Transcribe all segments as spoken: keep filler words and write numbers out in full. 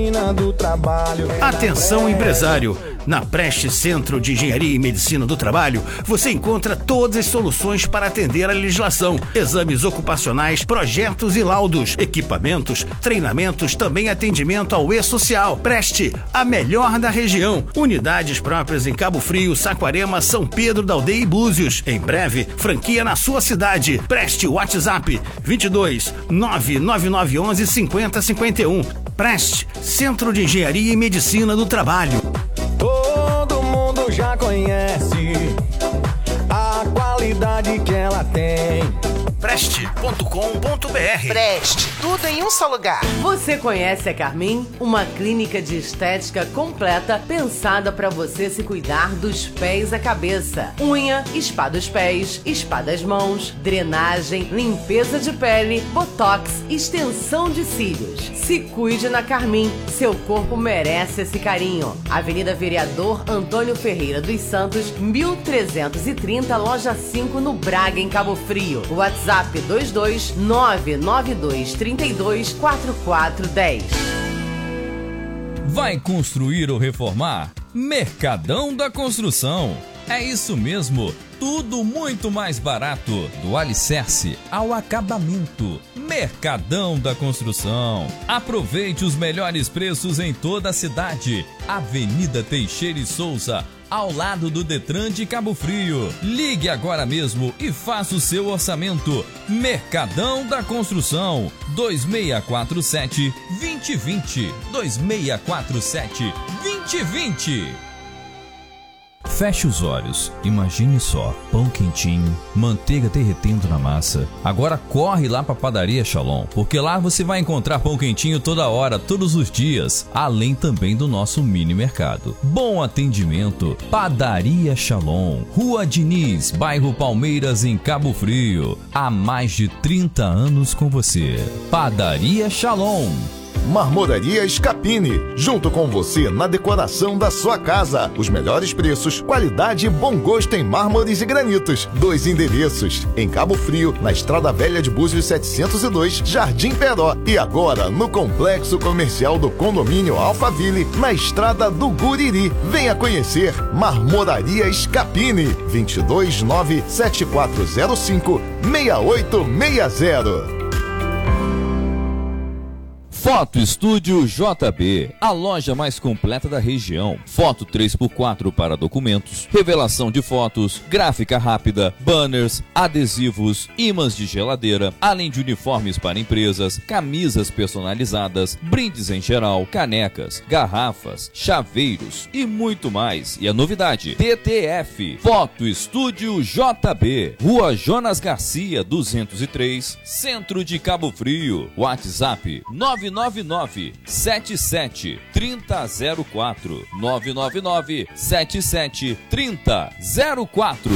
Medicina do Trabalho. Atenção, empresário! Na Preste Centro de Engenharia e Medicina do Trabalho, você encontra todas as soluções para atender a legislação, exames ocupacionais, projetos e laudos, equipamentos, treinamentos, também atendimento ao e-social. Preste, a melhor da região. Unidades próprias em Cabo Frio, Saquarema, São Pedro da Aldeia e Búzios. Em breve, franquia na sua cidade. Preste, WhatsApp vinte e dois, nove nove nove um um, cinco zero cinco um. Preste, Centro de Engenharia e Medicina do Trabalho. Todo mundo já conhece a qualidade que ela tem. Preste ponto com ponto b r. Preste, tudo em um só lugar. Você conhece a Carmin? Uma clínica de estética completa pensada para você se cuidar dos pés à cabeça. Unha, spa dos pés, spa das mãos, drenagem, limpeza de pele, botox, extensão de cílios. Se cuide na Carmin, seu corpo merece esse carinho. Avenida Vereador Antônio Ferreira dos Santos, mil trezentos e trinta, loja cinco, no Braga, em Cabo Frio. WhatsApp dois dois nove nove dois três dois quatro quatro um zero. Vai construir ou reformar? Mercadão da Construção. É isso mesmo, tudo muito mais barato, do alicerce ao acabamento. Mercadão da Construção. Aproveite os melhores preços em toda a cidade. Avenida Teixeira e Souza, ao lado do Detran de Cabo Frio. Ligue agora mesmo e faça o seu orçamento. Mercadão da Construção, dois seis quatro sete, dois zero dois zero, dois seis quatro sete, dois zero dois zero. Feche os olhos, imagine só, pão quentinho, manteiga derretendo na massa. Agora corre lá para a Padaria Shalom, porque lá você vai encontrar pão quentinho toda hora, todos os dias, além também do nosso mini mercado. Bom atendimento, Padaria Shalom, Rua Diniz, bairro Palmeiras, em Cabo Frio. Há mais de trinta anos com você. Padaria Shalom. Marmoraria Scapini, junto com você na decoração da sua casa. Os melhores preços, qualidade e bom gosto em mármores e granitos. Dois endereços, em Cabo Frio, na Estrada Velha de Búzios setecentos e dois, Jardim Peró. E agora, no Complexo Comercial do Condomínio Alphaville, na Estrada do Guriri. Venha conhecer Marmoraria Scapini, vinte e dois nove sete quatro zero cinco, seis oito seis zero. Foto Estúdio J B, a loja mais completa da região. Foto três por quatro para documentos, revelação de fotos, gráfica rápida, banners, adesivos, ímãs de geladeira, além de uniformes para empresas, camisas personalizadas, brindes em geral, canecas, garrafas, chaveiros e muito mais. E a novidade, T T F, Foto Estúdio J B, Rua Jonas Garcia, duzentos e três, Centro de Cabo Frio. WhatsApp nove nove nove sete sete três zero zero quatro, nove nove nove sete sete três zero zero quatro.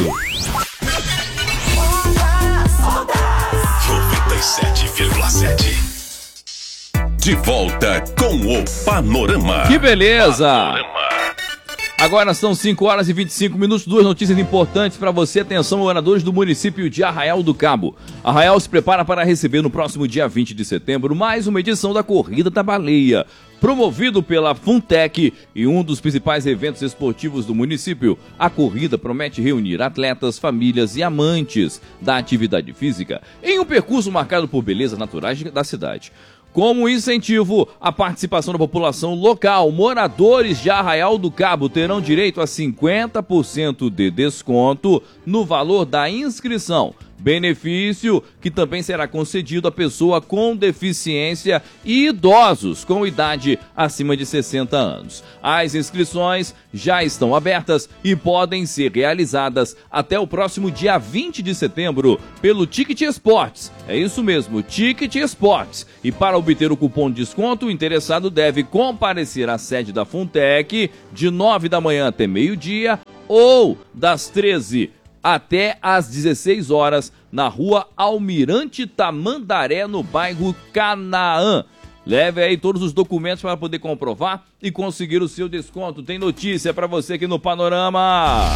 noventa e sete vírgula sete. De volta com o Panorama. Que beleza! Panorama. Agora são cinco horas e vinte e cinco minutos, duas notícias importantes para você. Atenção, moradores do município de Arraial do Cabo. Arraial se prepara para receber no próximo dia vinte de setembro mais uma edição da Corrida da Baleia. Promovido pela Funtec e um dos principais eventos esportivos do município, a corrida promete reunir atletas, famílias e amantes da atividade física em um percurso marcado por belezas naturais da cidade. Como incentivo à participação da população local, moradores de Arraial do Cabo terão direito a cinquenta por cento de desconto no valor da inscrição. Benefício que também será concedido a pessoa com deficiência e idosos com idade acima de sessenta anos. As inscrições já estão abertas e podem ser realizadas até o próximo dia vinte de setembro pelo Ticket Esportes. É isso mesmo, Ticket Esportes. E para obter o cupom de desconto, o interessado deve comparecer à sede da Funtec de nove da manhã até meio-dia ou das treze até às dezesseis horas, na rua Almirante Tamandaré, no bairro Canaã. Leve aí todos os documentos para poder comprovar e conseguir o seu desconto. Tem notícia para você aqui no Panorama.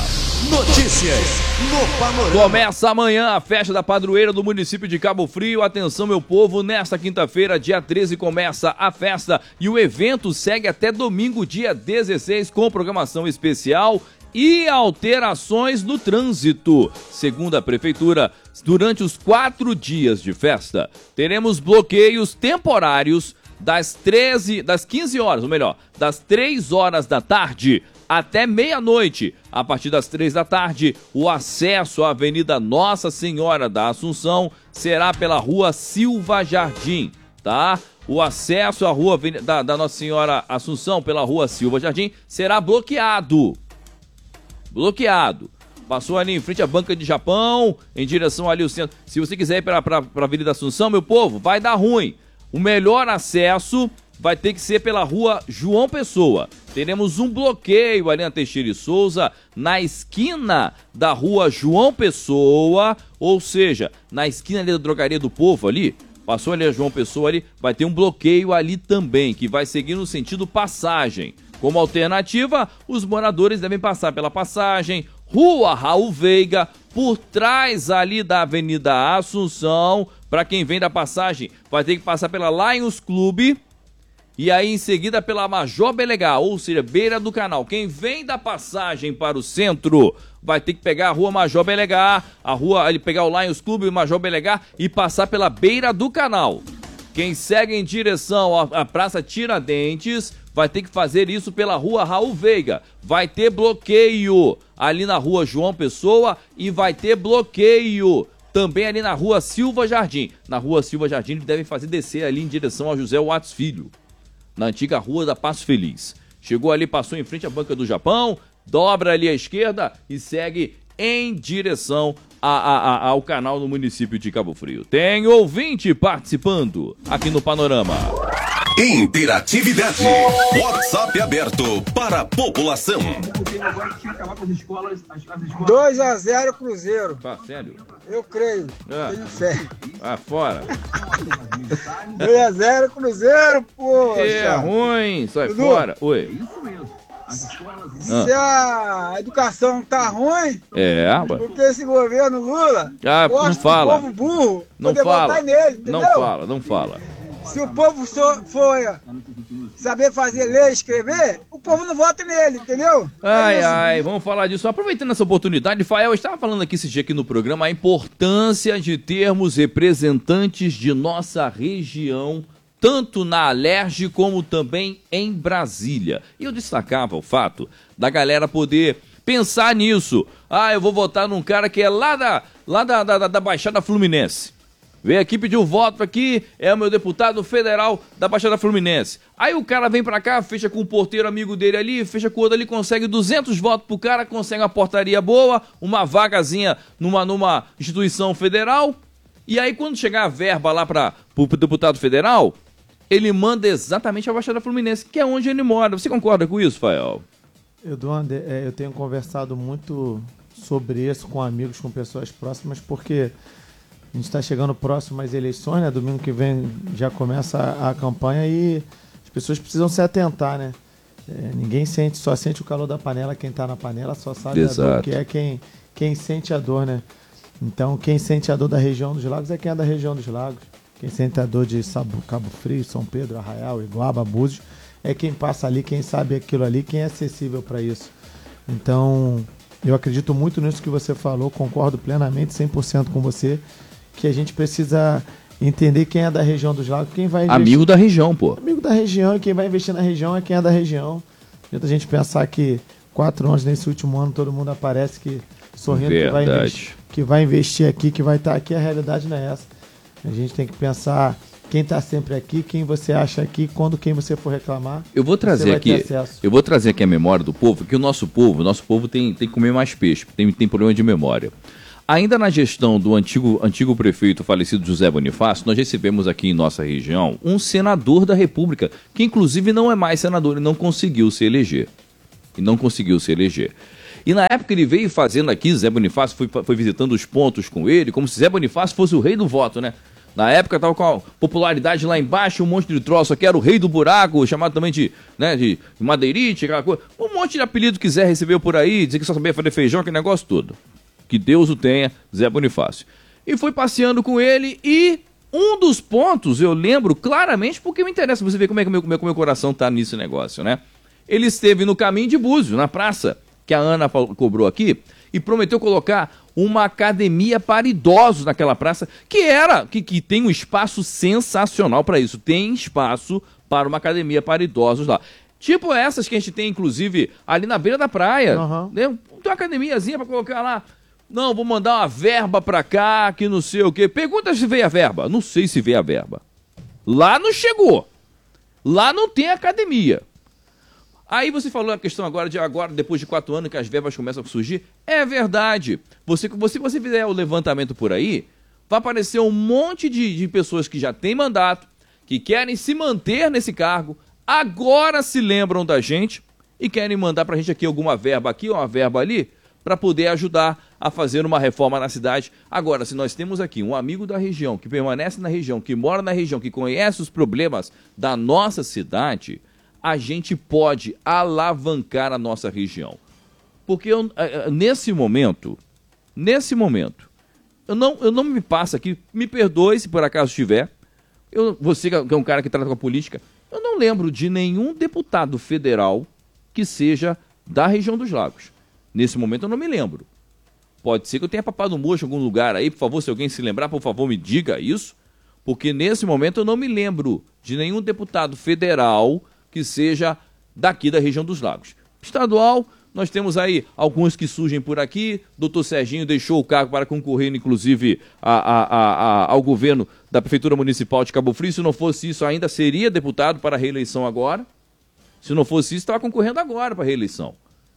Notícias no Panorama. Começa amanhã a festa da padroeira do município de Cabo Frio. Atenção, meu povo, nesta quinta-feira, dia treze, começa a festa e o evento segue até domingo, dia dezesseis, com programação especial e alterações no trânsito. Segundo a prefeitura, durante os quatro dias de festa, teremos bloqueios temporários das treze, das quinze horas, ou melhor, das três horas da tarde até meia-noite. A partir das três da tarde, o acesso à Avenida Nossa Senhora da Assunção será pela Rua Silva Jardim, tá? O acesso à Rua da, da Nossa Senhora Assunção pela Rua Silva Jardim será bloqueado. Bloqueado. Passou ali em frente à Banca de Japão, em direção ali ao centro. Se você quiser ir para a Avenida Assunção, meu povo, vai dar ruim. O melhor acesso vai ter que ser pela Rua João Pessoa. Teremos um bloqueio ali na Teixeira e Souza, na esquina da Rua João Pessoa, ou seja, na esquina ali da Drogaria do Povo ali, passou ali a João Pessoa ali, vai ter um bloqueio ali também, que vai seguir no sentido passagem. Como alternativa, os moradores devem passar pela passagem, Rua Raul Veiga, por trás ali da Avenida Assunção. Para quem vem da passagem, vai ter que passar pela Lions Clube, e aí em seguida pela Major Belegar, ou seja, beira do canal. Quem vem da passagem para o centro vai ter que pegar a Rua Major Belegar, a rua, ele pegar o Lions Clube e o Major Belegar e passar pela beira do canal. Quem segue em direção à, à Praça Tiradentes vai ter que fazer isso pela Rua Raul Veiga. Vai ter bloqueio ali na Rua João Pessoa e vai ter bloqueio também ali na Rua Silva Jardim. Na Rua Silva Jardim eles devem fazer descer ali em direção ao José Watts Filho, na antiga Rua da Passo Feliz. Chegou ali, passou em frente à Banca do Japão, dobra ali à esquerda e segue em direção a, a, a, ao canal do município de Cabo Frio. Tem ouvinte participando aqui no Panorama. Interatividade. WhatsApp aberto para a população. dois a zero Cruzeiro. Tá, sério? Eu creio. Ah. Tenho fé. Ah, fora. dois a zero Cruzeiro, pô. É ruim, sai Dudu, fora. Oi. Se ah. a educação tá ruim, é, porque esse governo Lula ah, não fala. O povo burro, não fala. Nele, não fala, não fala. Se o povo for, for saber fazer ler, escrever, o povo não vota nele, entendeu? Ai, é ai, vamos falar disso. Aproveitando essa oportunidade, Fael, eu estava falando aqui esse dia aqui no programa a importância de termos representantes de nossa região, tanto na Alerj como também em Brasília. E eu destacava o fato da galera poder pensar nisso. Ah, eu vou votar num cara que é lá da, lá da, da, da Baixada Fluminense. Veio aqui, pediu voto aqui, é o meu deputado federal da Baixada Fluminense. Aí o cara vem pra cá, fecha com o porteiro amigo dele ali, fecha com o outro ali, consegue duzentos votos pro cara, consegue uma portaria boa, uma vagazinha numa, numa instituição federal. E aí quando chegar a verba lá pra, pro deputado federal, ele manda exatamente a Baixada Fluminense, que é onde ele mora. Você concorda com isso, Fael? Eduardo, é, eu tenho conversado muito sobre isso com amigos, com pessoas próximas, porque a gente está chegando próximo às eleições, né? Domingo que vem já começa a, a campanha e as pessoas precisam se atentar, né? É, ninguém sente, só sente o calor da panela quem está na panela, só sabe Exato. a dor que é quem, quem sente a dor, né? Então, quem sente a dor da região dos lagos é quem é da região dos lagos. Quem sente a dor de Sabo, Cabo Frio, São Pedro, Arraial, Iguaba, Búzios, é quem passa ali, quem sabe aquilo ali, quem é acessível para isso. Então, eu acredito muito nisso que você falou, concordo plenamente, cem por cento com você, que a gente precisa entender quem é da região dos lagos, quem vai investir... Amigo da região, pô. Amigo da região, e quem vai investir na região é quem é da região. Não adianta a gente pensar que quatro anos nesse último ano todo mundo aparece que sorrindo que vai, investir, que vai investir aqui, que vai estar aqui, a realidade não é essa. A gente tem que pensar quem está sempre aqui, quem você acha aqui, quando quem você for reclamar. Eu vou trazer aqui, eu vou trazer aqui a memória do povo, que o nosso povo, o nosso povo tem, tem que comer mais peixe, tem, tem problema de memória. Ainda na gestão do antigo, antigo prefeito falecido José Bonifácio, nós recebemos aqui em nossa região um senador da República, que inclusive não é mais senador e não conseguiu se eleger. E não conseguiu se eleger. E na época ele veio fazendo aqui, Zé Bonifácio foi, foi visitando os pontos com ele, como se Zé Bonifácio fosse o rei do voto, né? Na época tava com a popularidade lá embaixo, um monte de troço aqui, era o rei do buraco, chamado também de, né, de madeirite, aquela coisa. Um monte de apelido que quiser receber por aí, dizer que só sabia fazer feijão, aquele negócio todo. Que Deus o tenha, Zé Bonifácio. E fui passeando com ele e um dos pontos eu lembro claramente porque me interessa você ver como é que o meu, meu, meu coração tá nesse negócio, né? Ele esteve no caminho de Búzios, na praça, que a Ana cobrou aqui, e prometeu colocar uma academia para idosos naquela praça, que era, que, que tem um espaço sensacional para isso. Tem espaço para uma academia para idosos lá. Tipo essas que a gente tem, inclusive, ali na beira da praia. Uhum. Né? Tem uma academiazinha para colocar lá. Não, vou mandar uma verba para cá, que não sei o quê. Pergunta se veio a verba. Não sei se veio a verba. Lá não chegou. Lá não tem academia. Aí você falou a questão agora de agora, depois de quatro anos que as verbas começam a surgir. É verdade. Você, você, você fizer o levantamento por aí, vai aparecer um monte de, de pessoas que já têm mandato, que querem se manter nesse cargo, agora se lembram da gente e querem mandar pra gente aqui alguma verba aqui, uma verba ali, para poder ajudar a fazer uma reforma na cidade. Agora, se nós temos aqui um amigo da região, que permanece na região, que mora na região, que conhece os problemas da nossa cidade, a gente pode alavancar a nossa região. Porque eu, nesse momento, nesse momento, eu não, eu não me passo aqui, me perdoe se por acaso estiver, eu, você que é um cara que trata com a política, eu não lembro de nenhum deputado federal que seja da região dos Lagos. Nesse momento eu não me lembro. Pode ser que eu tenha papado mocho em algum lugar aí, por favor, se alguém se lembrar, por favor, me diga isso, porque nesse momento eu não me lembro de nenhum deputado federal que seja daqui da região dos Lagos. Estadual, nós temos aí alguns que surgem por aqui. Doutor Serginho deixou o cargo para concorrer, inclusive, a, a, a, a, ao governo da Prefeitura Municipal de Cabo Frio. Se não fosse isso, ainda seria deputado para a reeleição agora. Se não fosse isso, estava concorrendo agora para a reeleição.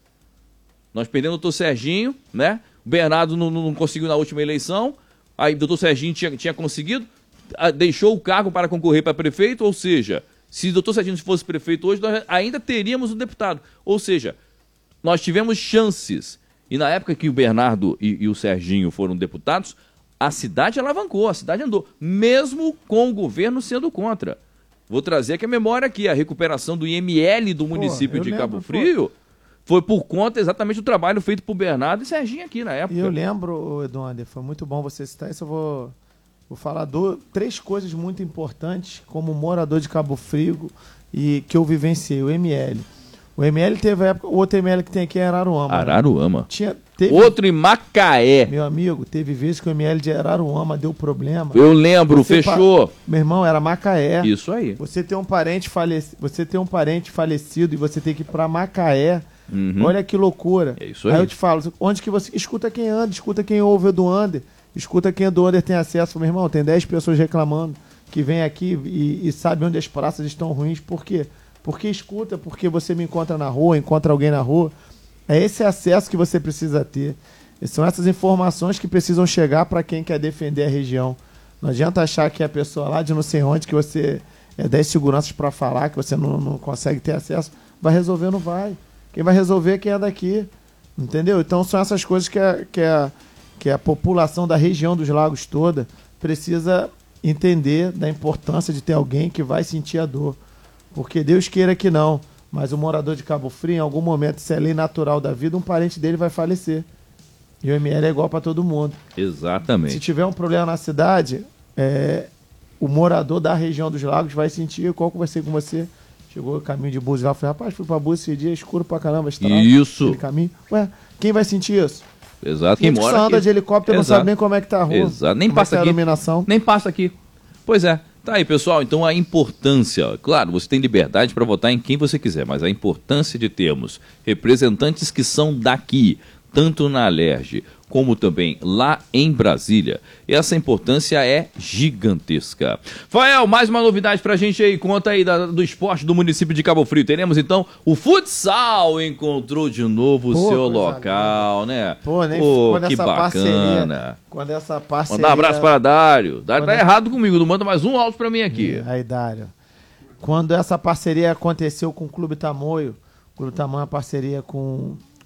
Nós perdemos o doutor Serginho, né? O Bernardo não, não conseguiu na última eleição. Aí o doutor Serginho tinha, tinha conseguido, deixou o cargo para concorrer para prefeito, ou seja, se o doutor Serginho fosse prefeito hoje, nós ainda teríamos um deputado. Ou seja, nós tivemos chances. E na época que o Bernardo e, e o Serginho foram deputados, a cidade alavancou, a cidade andou, mesmo com o governo sendo contra. Vou trazer aqui a memória aqui, a recuperação do I M L do município pô, de lembro, Cabo Frio pô. foi por conta exatamente do trabalho feito por Bernardo e Serginho aqui na época. E eu lembro, Eduardo, foi muito bom você citar isso, eu vou... Vou falar do, três coisas muito importantes como morador de Cabo Frio e que eu vivenciei. O M L. O M L teve a época... O outro M L que tem aqui é Araruama. Araruama. Né? Tinha, teve, outro em Macaé. Meu amigo, teve vezes que o M L de Araruama deu problema. Eu lembro, você fechou. Pa... Meu irmão, era Macaé. Isso aí. Você tem um parente, faleci... você tem um parente falecido e você tem que ir pra Macaé. Uhum. Olha que loucura. É isso aí. Aí eu te falo, onde que você... Escuta quem anda, escuta quem ouve o do Under. Escuta quem é do Under tem acesso. Meu irmão, tem dez pessoas reclamando que vem aqui e, e sabe onde as praças estão ruins. Por quê? Porque escuta, porque você me encontra na rua, encontra alguém na rua. É esse acesso que você precisa ter. E são essas informações que precisam chegar para quem quer defender a região. Não adianta achar que é a pessoa lá de não sei onde, que você é dez seguranças para falar, que você não, não consegue ter acesso. Vai resolver, não vai. Quem vai resolver é quem é daqui. Entendeu? Então são essas coisas que a... Que a que a população da região dos Lagos toda precisa entender da importância de ter alguém que vai sentir a dor. Porque Deus queira que não, mas o morador de Cabo Frio, em algum momento, se é lei natural da vida, um parente dele vai falecer. E o M L é igual para todo mundo. Exatamente. Se tiver um problema na cidade, é, o morador da região dos Lagos vai sentir. Qual que vai ser com você? Chegou o caminho de Búzios lá, falei, rapaz, fui para Búzios esse dia, escuro pra caramba, estrada. Isso. Caminho. Ué, quem vai sentir isso? Exato, quem mora só anda aqui. de helicóptero, Exato. não sabe nem como é que tá a rua. Exato, nem passa aqui. Iluminação. Nem passa aqui. Pois é. Tá aí, pessoal. Então a importância, claro, você tem liberdade para votar em quem você quiser, mas a importância de termos representantes que são daqui, tanto na Alerj como também lá em Brasília, essa importância é gigantesca. Fael, mais uma novidade pra gente aí, conta aí da, do esporte do município de Cabo Frio. Teremos então o futsal encontrou de novo o seu local, né? Pô, nem Pô, quando que essa bacana. Parceria, quando essa parceria... Mandar um abraço para Dário. Dário tá é... errado comigo, não manda mais um áudio pra mim aqui. É, aí, Dário. Quando essa parceria aconteceu com o Clube Tamoio, o Clube Tamoio é uma parceria com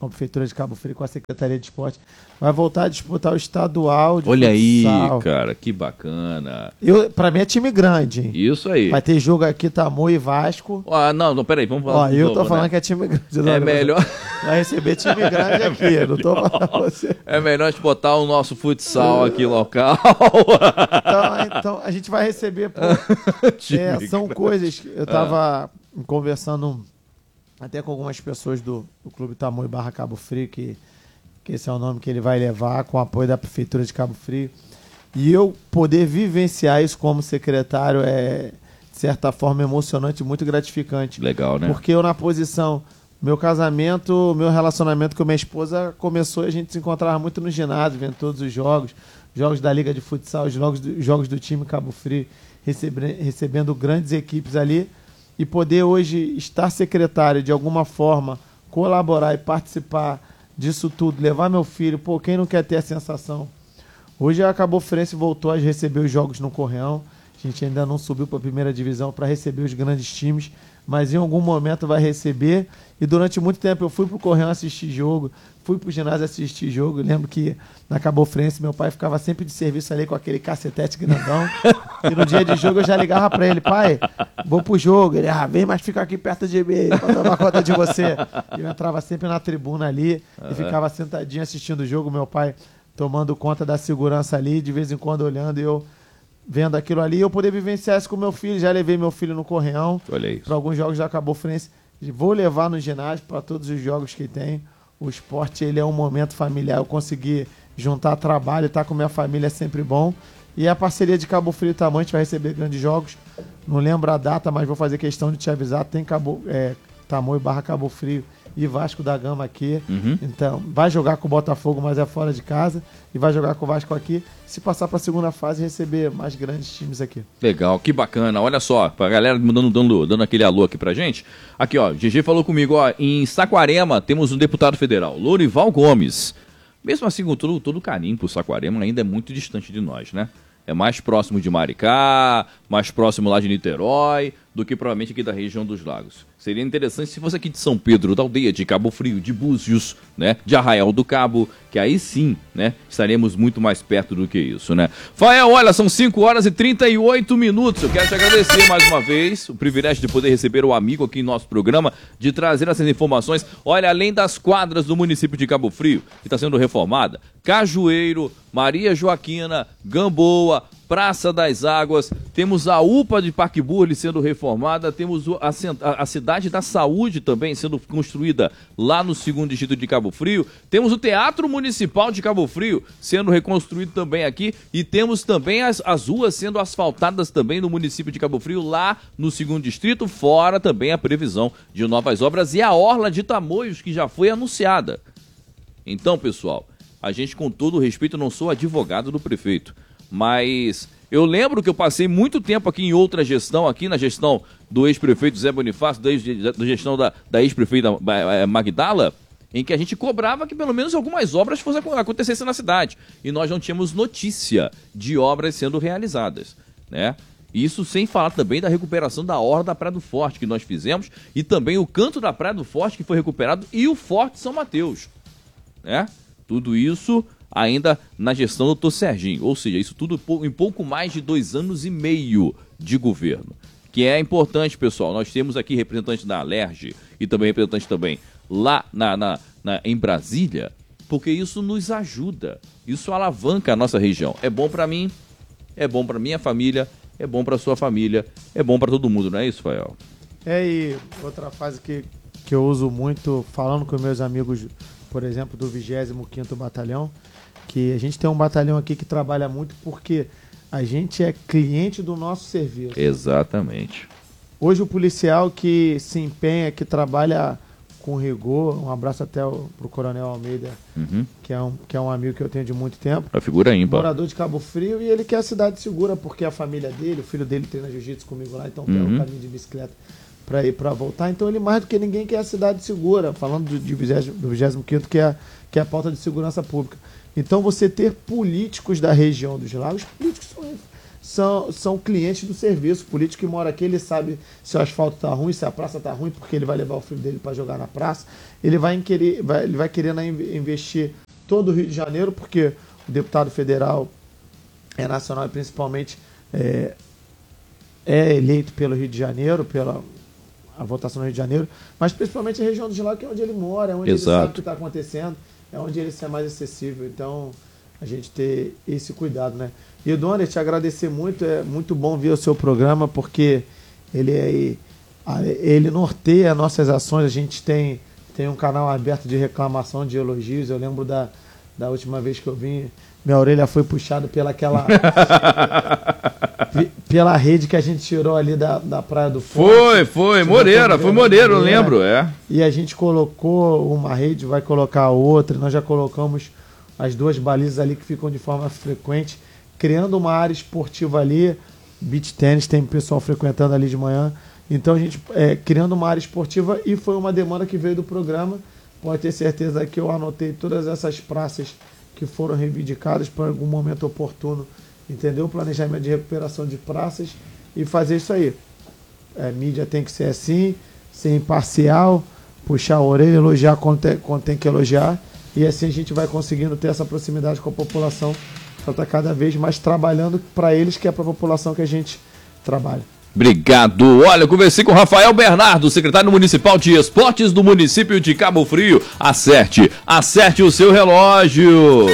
com a Prefeitura de Cabo Frio, com a Secretaria de Esporte. Vai voltar a disputar o estadual de Olha futsal. aí, cara, que bacana. Eu, pra mim é time grande, hein? Isso aí. Vai ter jogo aqui, Tamoio e Vasco. Ah, não, não, peraí, vamos falar. Ó, eu novo, tô falando né? que é time grande. É não, melhor. Vai receber time grande aqui, não tô falando pra você. É melhor a gente botar o nosso futsal aqui local. Então, então a gente vai receber. Pô, é, são coisas. que Eu tava ah. conversando até com algumas pessoas do, do Clube Tamoio Barra Cabo Frio, que, que esse é o nome que ele vai levar, com o apoio da Prefeitura de Cabo Frio. E eu poder vivenciar isso como secretário é, de certa forma, emocionante e muito gratificante. Legal, né? Porque eu, na posição, meu casamento, meu relacionamento com minha esposa começou e a gente se encontrava muito no ginásio, vendo todos os jogos, jogos da Liga de Futsal, os jogos do, jogos do time Cabo Frio, recebe, recebendo grandes equipes ali. E poder hoje estar secretário, de alguma forma, colaborar e participar disso tudo, levar meu filho, pô, quem não quer ter a sensação? Hoje a Cabo Friense voltou a receber os jogos no Correão, a gente ainda não subiu para a primeira divisão para receber os grandes times, mas em algum momento vai receber, e durante muito tempo eu fui para o Correão assistir jogo, fui para o ginásio assistir jogo. Eu lembro que na Cabo Friense meu pai ficava sempre de serviço ali com aquele cacetete grandão, e no dia de jogo eu já ligava para ele: pai, vou pro jogo. Ele: ah, vem, mas fica aqui perto de mim para tomar conta de você. E eu entrava sempre na tribuna ali uhum. e ficava sentadinho assistindo o jogo, meu pai tomando conta da segurança ali, de vez em quando olhando, e eu vendo aquilo ali, eu poder vivenciar isso com meu filho. Já levei meu filho no Correão para alguns jogos da Cabo Friense, vou levar no ginásio para todos os jogos que tem. O esporte, ele é um momento familiar, eu consegui juntar trabalho, estar com minha família é sempre bom. E a parceria de Cabo Frio e Tamoio, a gente vai receber grandes jogos, não lembro a data, mas vou fazer questão de te avisar. Tem Cabo, é, Tamoio barra Cabo Frio e Vasco da Gama aqui. Uhum. Então, vai jogar com o Botafogo, mas é fora de casa, e vai jogar com o Vasco aqui. Se passar para a segunda fase, receber mais grandes times aqui. Legal, que bacana. Olha só, pra galera dando, dando, dando aquele alô aqui pra gente. Aqui, ó, G G falou comigo, ó, em Saquarema temos um deputado federal, Lourival Gomes. Mesmo assim, com todo, todo carinho pro Saquarema, ainda é muito distante de nós, né? É mais próximo de Maricá, mais próximo lá de Niterói, do que provavelmente aqui da região dos Lagos. Seria interessante se fosse aqui de São Pedro, da aldeia de Cabo Frio, de Búzios, né, de Arraial do Cabo, que aí sim, né, estaremos muito mais perto do que isso, né. Fael, olha, são cinco horas e trinta e oito minutos. Eu quero te agradecer mais uma vez, o privilégio de poder receber o amigo aqui em nosso programa, de trazer essas informações. Olha, além das quadras do município de Cabo Frio, que está sendo reformada, Cajueiro, Maria Joaquina, Gamboa, Praça das Águas, temos a U P A de Parque Burle sendo reformada, temos a, a, a Cidade da Saúde também sendo construída lá no segundo distrito de Cabo Frio, temos o Teatro Municipal de Cabo Frio sendo reconstruído também aqui, e temos também as, as ruas sendo asfaltadas também no município de Cabo Frio, lá no segundo distrito, fora também a previsão de novas obras e a Orla de Tamoios, que já foi anunciada. Então, pessoal, a gente, com todo o respeito, não sou advogado do prefeito, mas eu lembro que eu passei muito tempo aqui em outra gestão, aqui na gestão do ex-prefeito Zé Bonifácio, da, da gestão da, da ex-prefeita Magdala, em que a gente cobrava que pelo menos algumas obras fossem acontecessem na cidade. E nós não tínhamos notícia de obras sendo realizadas, né? Isso sem falar também da recuperação da Orla da Praia do Forte, que nós fizemos, e também o canto da Praia do Forte, que foi recuperado, e o Forte São Mateus, né? Tudo isso ainda na gestão do doutor Serginho, ou seja, isso tudo em pouco mais de dois anos e meio de governo, que é importante, pessoal. Nós temos aqui representantes da Alerj e também representantes também lá na, na, na, em Brasília, porque isso nos ajuda, isso alavanca a nossa região. É bom para mim, é bom para minha família, é bom para sua família, é bom para todo mundo, não é isso, Fael? É, e outra fase que, que eu uso muito, falando com meus amigos, por exemplo, do vigésimo quinto Batalhão, que a gente tem um batalhão aqui que trabalha muito porque a gente é cliente do nosso serviço. Exatamente. Hoje o policial que se empenha, que trabalha com rigor, um abraço até o, pro Coronel Almeida, uhum. que, é um, que é um amigo que eu tenho de muito tempo. A figura ímpar. Morador de Cabo Frio, e ele quer a cidade segura, porque a família dele, o filho dele treina jiu-jitsu comigo lá, então uhum. pega o caminho de bicicleta para ir para voltar. Então ele mais do que ninguém quer a cidade segura, falando do, de vigésimo, do vigésimo quinto, que é, que é a pauta de segurança pública. Então você ter políticos da região dos Lagos, políticos são, são, são clientes do serviço. O político que mora aqui, ele sabe se o asfalto está ruim, se a praça está ruim, porque ele vai levar o filho dele para jogar na praça. Ele vai querer, vai, ele vai querer investir todo o Rio de Janeiro, porque o deputado federal é nacional e principalmente é, é eleito pelo Rio de Janeiro, pela a votação no Rio de Janeiro, mas principalmente a região do Giló, que é onde ele mora, é onde Exato. Ele sabe o que está acontecendo, é onde ele é mais acessível. Então, a gente ter esse cuidado, né? E, Dona, te agradecer muito, é muito bom ver o seu programa, porque ele, é, ele norteia nossas ações. A gente tem, tem um canal aberto de reclamação, de elogios. Eu lembro da, da última vez que eu vim, minha orelha foi puxada pela aquela pela rede que a gente tirou ali da, da Praia do Forte. Foi, foi, Moreira, foi Moreira, eu lembro, é. E a gente colocou uma rede, vai colocar outra, nós já colocamos as duas balizas ali que ficam de forma frequente, criando uma área esportiva ali, beach tennis, tem pessoal frequentando ali de manhã, então a gente é, criando uma área esportiva, e foi uma demanda que veio do programa. Pode ter certeza que eu anotei todas essas praças que foram reivindicadas para algum momento oportuno, entendeu? Planejamento de recuperação de praças e fazer isso aí. É, mídia tem que ser assim, ser imparcial, puxar a orelha, elogiar quando tem, quando tem que elogiar, e assim a gente vai conseguindo ter essa proximidade com a população, para estar cada vez mais trabalhando para eles, que é para a população que a gente trabalha. Obrigado. Olha, eu conversei com o Rafael Bernardo, secretário municipal de esportes do município de Cabo Frio. Acerte, acerte o seu relógio.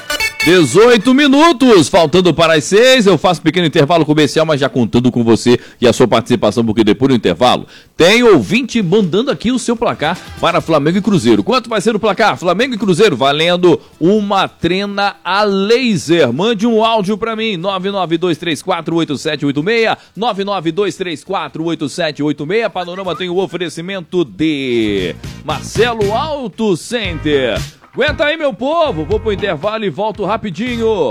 dezoito minutos, faltando para as seis. Eu faço um pequeno intervalo comercial, mas já contando com você e a sua participação, porque depois do intervalo tem ouvinte mandando aqui o seu placar para Flamengo e Cruzeiro. Quanto vai ser o placar? Flamengo e Cruzeiro valendo uma trena a laser. Mande um áudio para mim, nove nove dois três quatro oito sete oito seis, nove nove dois três quatro oito sete oito seis. Panorama tem o oferecimento de Marcelo Auto Center. Aguenta aí, meu povo, vou pro intervalo e volto rapidinho.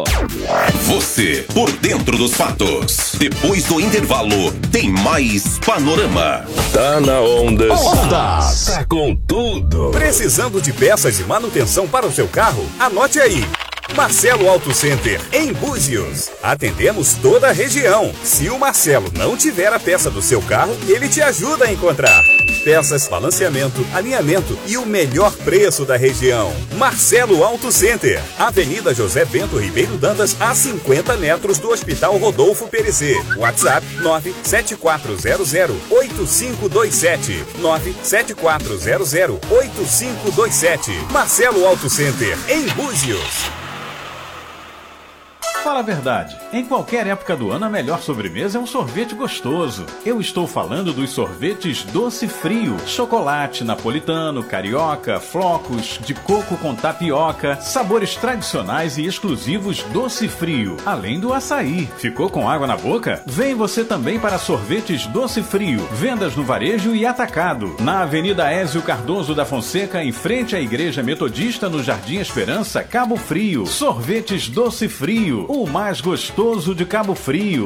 Você, por dentro dos fatos. Depois do intervalo, tem mais Panorama. Tá na onda. Ondas. Tá com tudo. Precisando de peças de manutenção para o seu carro? Anote aí. Marcelo Auto Center, em Búzios. Atendemos toda a região. Se o Marcelo não tiver a peça do seu carro, ele te ajuda a encontrar. Peças, balanceamento, alinhamento e o melhor preço da região. Marcelo Auto Center, Avenida José Bento Ribeiro Dantas, a cinquenta metros do Hospital Rodolfo Perecê. WhatsApp nove sete quatro zero zero oito cinco dois sete, nove sete quatro zero zero oito cinco dois sete. Marcelo Auto Center, em Búzios. Fala a verdade, em qualquer época do ano a melhor sobremesa é um sorvete gostoso. Eu estou falando dos sorvetes Doce Frio, chocolate, napolitano, carioca, flocos, de coco com tapioca, sabores tradicionais e exclusivos Doce Frio, além do açaí. Ficou com água na boca? Vem você também para sorvetes Doce Frio, vendas no varejo e atacado, na Avenida Ézio Cardoso da Fonseca, em frente à Igreja Metodista, no Jardim Esperança, Cabo Frio. Sorvetes Doce Frio, o mais gostoso de Cabo Frio.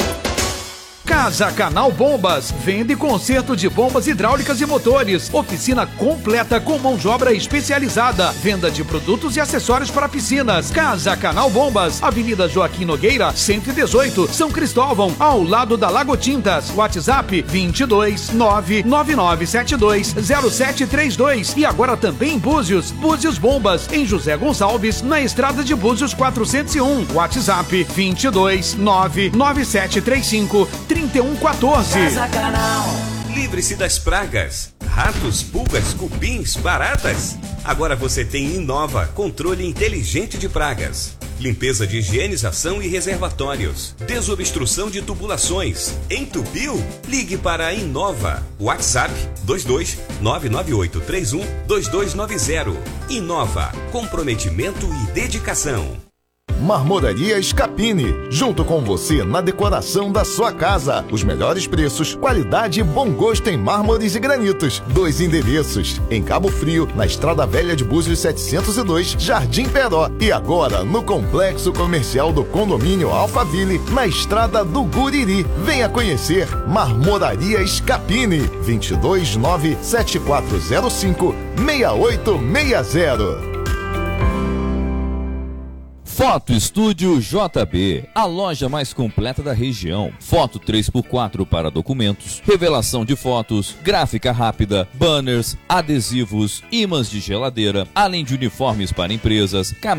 Casa Canal Bombas, vende conserto de bombas hidráulicas e motores, oficina completa com mão de obra especializada, venda de produtos e acessórios para piscinas. Casa Canal Bombas, Avenida Joaquim Nogueira, cento e dezoito, São Cristóvão, ao lado da Lago Tintas. WhatsApp vinte e dois, nove nove nove sete dois zero sete três dois. E agora também em Búzios, Búzios Bombas, em José Gonçalves, na estrada de Búzios quatrocentos e um. WhatsApp vinte e dois, nove nove sete três cinco, trinta e um quatorze. Casa Canal. Livre-se das pragas, ratos, pulgas, cupins, baratas. Agora você tem Inova, controle inteligente de pragas. Limpeza de higienização e reservatórios. Desobstrução de tubulações. Entupiu? Ligue para a Inova. WhatsApp dois dois nove nove oito três um dois dois nove zero. Inova, comprometimento e dedicação. Marmoraria Scapini, junto com você na decoração da sua casa. Os melhores preços, qualidade e bom gosto em mármores e granitos. Dois endereços, em Cabo Frio, na Estrada Velha de Búzios setecentos e dois, Jardim Peró. E agora no Complexo Comercial do Condomínio Alphaville, na Estrada do Guriri. Venha conhecer Marmoraria Scapini, vinte e dois, nove sete quatro zero cinco, seis oito seis zero. Foto Estúdio J B, a loja mais completa da região. Foto três por quatro para documentos, revelação de fotos, gráfica rápida, banners, adesivos, ímãs de geladeira, além de uniformes para empresas,